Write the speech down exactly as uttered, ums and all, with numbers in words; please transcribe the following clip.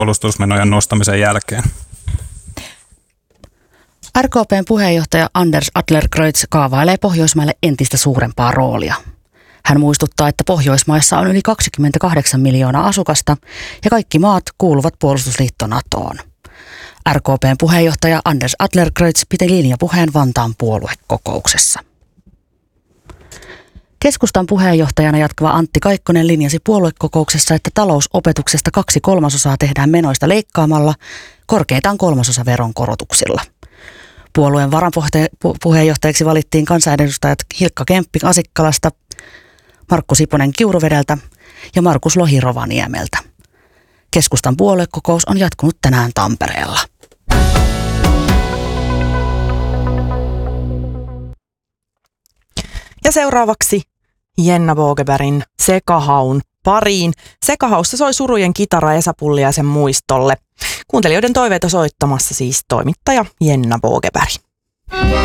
puolustusmenojen nostamisen jälkeen. R K P:n puheenjohtaja Anders Adlercreutz kaavailee Pohjoismaille entistä suurempaa roolia. Hän muistuttaa, että Pohjoismaissa on yli kaksikymmentäkahdeksan miljoonaa asukasta ja kaikki maat kuuluvat puolustusliitto NATOon. R K P:n puheenjohtaja Anders Adlercreutz piti linjapuheen Vantaan puoluekokouksessa. Keskustan puheenjohtajana jatkava Antti Kaikkonen linjasi puoluekokouksessa, että talousopetuksesta kaksi kolmasosaa tehdään menoista leikkaamalla, korkeintaan kolmasosa veronkorotuksilla. Puolueen varapuheenjohtajaksi valittiin kansanedustajat Hilkka Kemppi Asikkalasta, Markku Siponen Kiuruvedeltä ja Markus Lohi Rovaniemeltä. Keskustan puoluekokous on jatkunut tänään Tampereella. Ja seuraavaksi Jenna Vågebergin Sekahaun pariin. Sekahaussa soi surujen kitara Esa Pulliaisen muistolle. Kuuntelijoiden toiveita soittamassa siis toimittaja Jenna Vågeberg.